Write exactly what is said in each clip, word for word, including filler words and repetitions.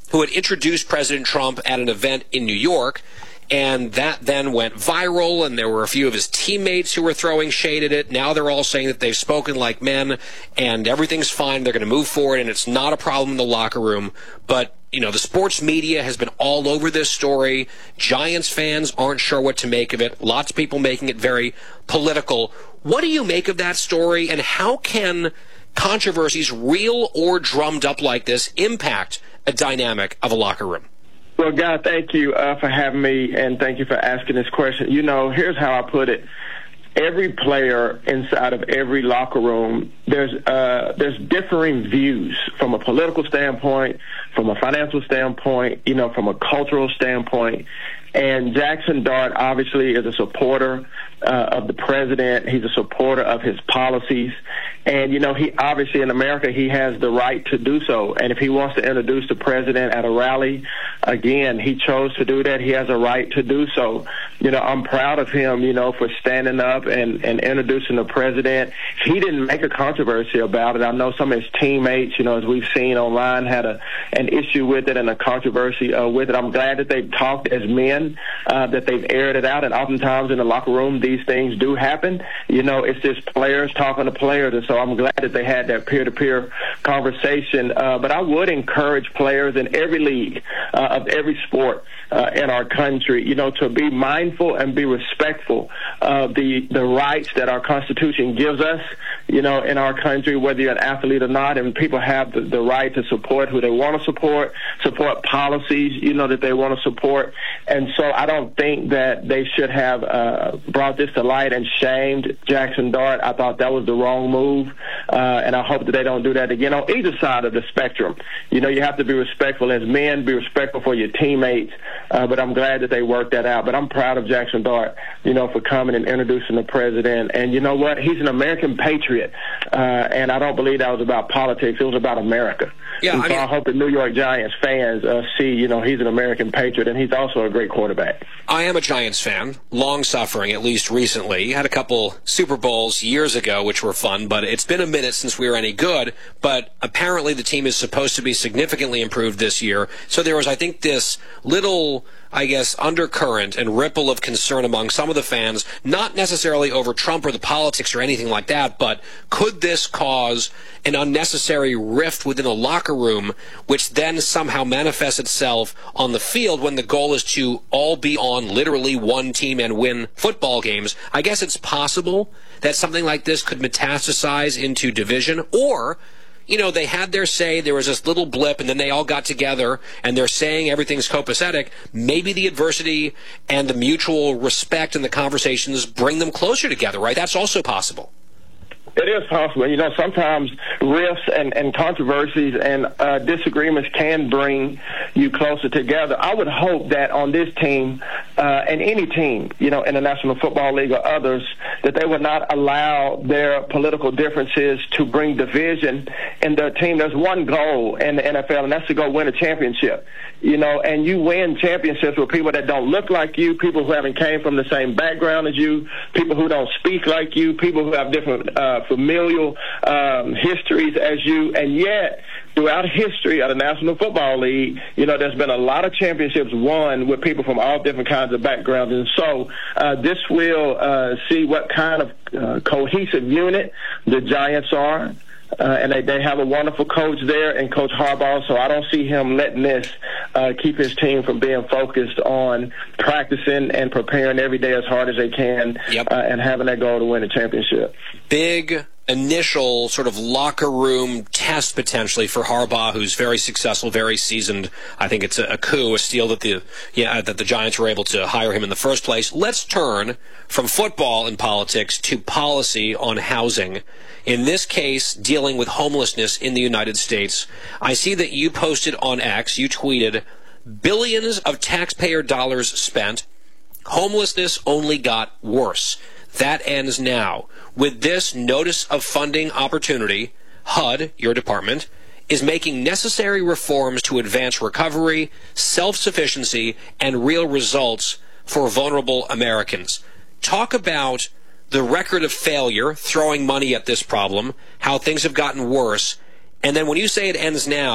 who had introduced President Trump at an event in New York, and that then went viral, and there were a few of his teammates who were throwing shade at it. Now they're all saying that they've spoken like men, and everything's fine, they're going to move forward, and it's not a problem in the locker room. But, you know, the sports media has been all over this story. Giants fans aren't sure what to make of it. Lots of people making it very political. What do you make of that story, and how can controversies, real or drummed up like this, impact a dynamic of a locker room? Well, Guy, thank you uh, for having me, and thank you for asking this question. You know, here's how I put it. Every player inside of every locker room, there's uh, there's differing views from a political standpoint, from a financial standpoint, you know, from a cultural standpoint. And Jackson Dart obviously is a supporter uh, of the president. He's a supporter of his policies. And, you know, he obviously in America, he has the right to do so. And if he wants to introduce the president at a rally, again, he chose to do that. He has a right to do so. You know, I'm proud of him, you know, for standing up and, and introducing the president. He didn't make a controversy about it. I know some of his teammates, you know, as we've seen online, had a an issue with it and a controversy uh, with it. I'm glad that they've talked as men, uh, that they've aired it out. And oftentimes in the locker room, these things do happen. You know, it's just players talking to players. And so I'm glad that they had that peer-to-peer conversation. Uh, but I would encourage players in every league, uh, of every sport uh, in our country, you know, to be mindful and be respectful of the, the rights that our Constitution gives us, you know, in our country, whether you're an athlete or not. And people have the, the right to support who they want to support, support policies, you know, that they want to support. And so I don't think that they should have uh, brought this to light and shamed Jackson Dart. I thought that was the wrong move. Uh, and I hope that they don't do that again on either side of the spectrum. You know, you have to be respectful as men, be respectful for your teammates. Uh, but I'm glad that they worked that out. But I'm proud of Jackson Dart, you know, for coming and introducing the president. And you know what? He's an American patriot. Uh, and I don't believe that was about politics. It was about America. Yeah, and I so mean, I hope the New York Giants fans uh, see, you know, he's an American patriot, and he's also a great quarterback. I am a Giants fan, long-suffering, at least recently. Had a couple Super Bowls years ago, which were fun, but it's been a minute since we were any good. But apparently the team is supposed to be significantly improved this year. So there was, I think, this little, I guess, undercurrent and ripple of concern among some of the fans, not necessarily over Trump or the politics or anything like that, but could this cause an unnecessary rift within a locker room, which then somehow manifests itself on the field when the goal is to all be on literally one team and win football games? I guess it's possible that something like this could metastasize into division, or you know, they had their say, there was this little blip, and then they all got together, and they're saying everything's copacetic. Maybe the adversity and the mutual respect and the conversations bring them closer together, right? That's also possible. It is possible. You know, sometimes rifts and, and controversies and uh, disagreements can bring you closer together. I would hope that on this team uh, and any team, you know, in the National Football League or others, that they would not allow their political differences to bring division in their team. There's one goal in the N F L, and that's to go win a championship. You know, and you win championships with people that don't look like you, people who haven't came from the same background as you, people who don't speak like you, people who have different uh, familial um, histories as you, and yet throughout history of the National Football League, you know, there's been a lot of championships won with people from all different kinds of backgrounds. And so uh, this will uh, see what kind of uh, cohesive unit the Giants are. Uh, and they, they have a wonderful coach there and Coach Harbaugh, so I don't see him letting this uh, keep his team from being focused on practicing and preparing every day as hard as they can. Yep. uh, and having that goal to win a championship. Big initial sort of locker room test potentially for Harbaugh, who's very successful, very seasoned. I think it's a, a coup, a steal that the yeah that the Giants were able to hire him in the first place. Let's turn from football and politics to policy on housing. In this case, dealing with homelessness in the United States. I see that you posted on X, you tweeted, billions of taxpayer dollars spent. Homelessness only got worse. That ends now. With this notice of funding opportunity, H U D, your department, is making necessary reforms to advance recovery, self-sufficiency, and real results for vulnerable Americans. Talk about the record of failure, throwing money at this problem, how things have gotten worse, and then when you say it ends now,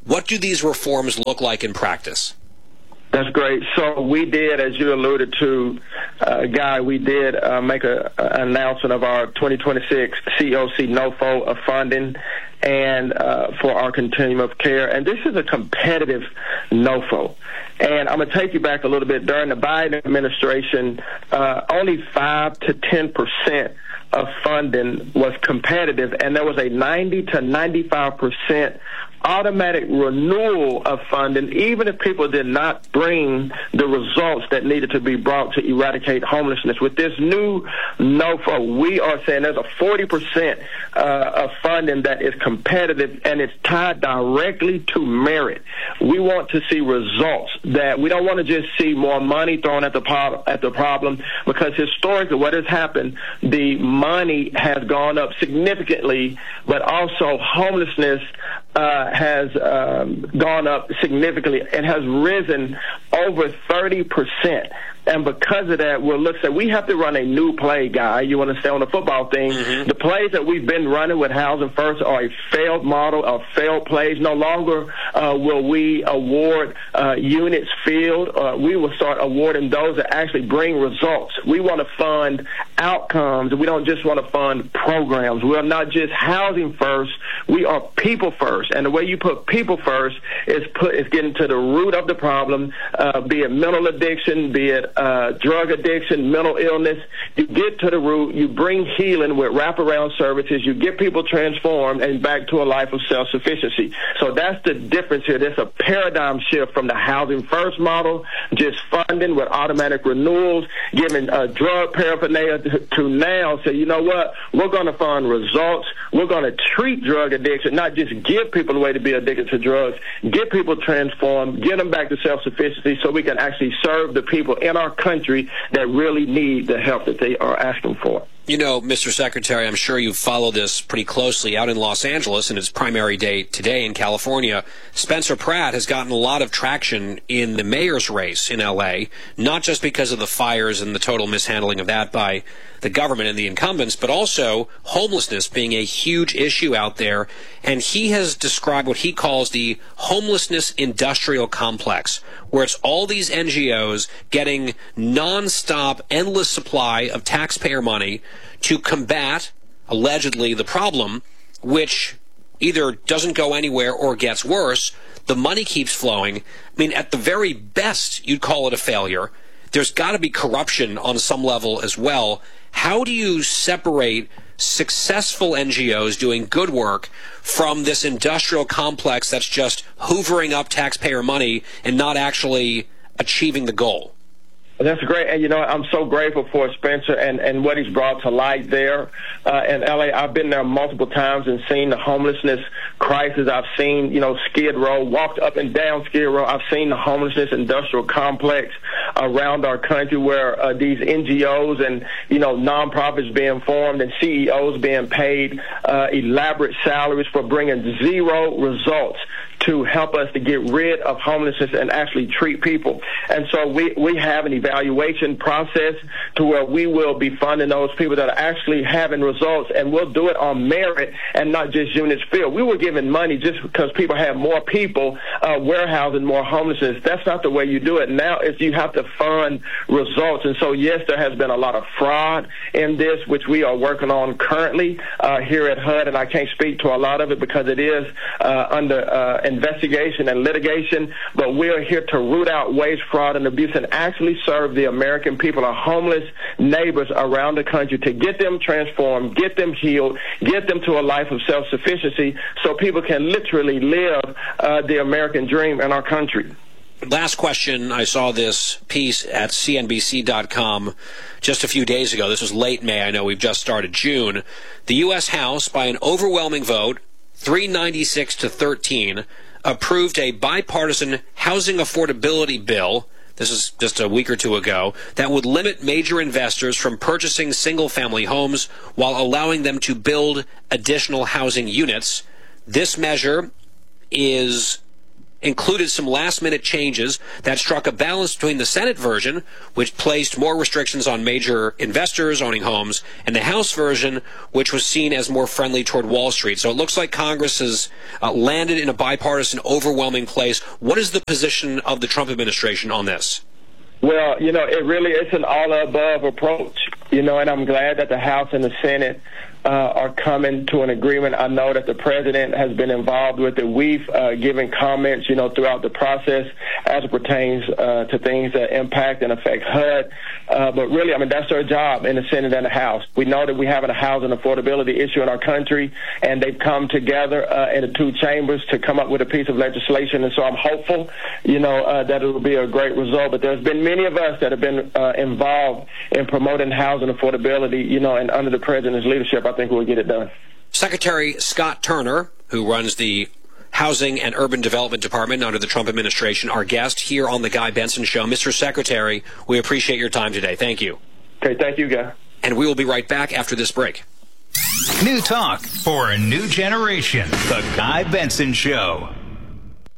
What do these reforms look like in practice? That's great. So we did, as you alluded to, uh, Guy, we did uh, make a, an announcement of our twenty twenty-six C O C N O F O of funding and uh, for our continuum of care. And this is a competitive N O F O. And I'm going to take you back a little bit. During the Biden administration, uh, only five to ten percent of funding was competitive, and there was a ninety to ninety-five percent automatic renewal of funding, even if people did not bring the results that needed to be brought to eradicate homelessness. With this new N O F O, we are saying there's a forty percent uh, of funding that is competitive, and it's tied directly to merit. We want to see results. That we don't want to just see more money thrown at the po- at the problem, because historically what has happened, the money has gone up significantly, but also homelessness uh, has um, gone up significantly. It has risen over thirty percent. And because of that, we'll look at, we have to run a new play, Guy. You want to stay on the football thing. Mm-hmm. The plays that we've been running with Housing First are a failed model of failed plays. No longer uh, will we award uh, units filled. Uh, we will start awarding those that actually bring results. We want to fund outcomes. We don't just want to fund programs. We are not just housing first. We are people first. And the way you put people first is put is getting to the root of the problem, uh, be it mental addiction, be it Uh, drug addiction, mental illness. You get to the root, you bring healing with wraparound services, you get people transformed and back to a life of self-sufficiency. So that's the difference here. There's a paradigm shift from the Housing First model, just funding with automatic renewals, giving uh, drug paraphernalia to, to now say, you know what, we're going to fund results. We're going to treat drug addiction, not just give people a way to be addicted to drugs, get people transformed, get them back to self-sufficiency so we can actually serve the people in our country that really need the help that they are asking for. You know, Mister Secretary, I'm sure you follow this pretty closely out in Los Angeles, and its primary day today in California. Spencer Pratt has gotten a lot of traction in the mayor's race in L A, not just because of the fires and the total mishandling of that by the government and the incumbents, but also homelessness being a huge issue out there. And he has described what he calls the homelessness industrial complex, where it's all these N G Os getting nonstop, endless supply of taxpayer money to combat, allegedly, the problem, which either doesn't go anywhere or gets worse. The money keeps flowing. I mean, at the very best, you'd call it a failure. There's got to be corruption on some level as well. How do you separate successful N G Os doing good work from this industrial complex that's just hoovering up taxpayer money and not actually achieving the goal? That's great. And, you know, I'm so grateful for Spencer and, and what he's brought to light there uh, in L A. I've been there multiple times and seen the homelessness crisis. I've seen, you know, Skid Row, walked up and down Skid Row. I've seen the homelessness industrial complex around our country where uh, these N G Os and, you know, nonprofits being formed and C E Os being paid uh, elaborate salaries for bringing zero results to help us to get rid of homelessness and actually treat people. And so we, we have an evaluation process to where we will be funding those people that are actually having results, and we'll do it on merit and not just units filled. We were giving money just because people have more people uh, warehousing more homelessness. That's not the way you do it. Now is you have to fund results. And so, yes, there has been a lot of fraud in this, which we are working on currently uh, here at H U D, and I can't speak to a lot of it because it is uh, under uh, investigation and litigation, but we are here to root out waste, fraud, and abuse and actually serve the American people, our homeless neighbors around the country, to get them transformed, get them healed, get them to a life of self-sufficiency so people can literally live uh, the American dream in our country. Last question. I saw this piece at C N B C dot com just a few days ago. This was late May. I know we've just started June. The U S House, by an overwhelming vote, three ninety-six to thirteen, approved a bipartisan housing affordability bill, this is just a week or two ago, that would limit major investors from purchasing single-family homes while allowing them to build additional housing units. This measure is included some last-minute changes that struck a balance between the Senate version, which placed more restrictions on major investors owning homes, and the House version, which was seen as more friendly toward Wall Street. So it looks like Congress has uh, landed in a bipartisan, overwhelming place. What is the position of the Trump administration on this? Well, you know, it really is an all-above approach, you know, and I'm glad that the House and the Senate uh, are coming to an agreement. I know that the president has been involved with it. We've uh, given comments, you know, throughout the process as it pertains uh, to things that impact and affect H U D. Uh, but really, I mean, that's their job in the Senate and the House. We know that we have a housing affordability issue in our country, and they've come together uh, in the two chambers to come up with a piece of legislation. And so I'm hopeful, you know, uh, that it will be a great result. But there's been many of us that have been uh, involved in promoting housing affordability, you know, and under the president's leadership, I think we'll get it done. Secretary Scott Turner, who runs the Housing and Urban Development Department under the Trump administration, our guest here on the Guy Benson Show. Mister Secretary, we appreciate your time today. Thank you. Okay, thank you, Guy. And we will be right back after this break. New talk for a new generation. The Guy Benson Show.